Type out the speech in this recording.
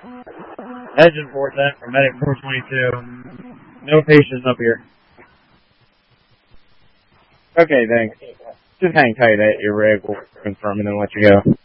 Engine 410 from Medic 422. No patients up here. Okay, thanks. Just hang tight at your rig. We'll confirm and then let you go.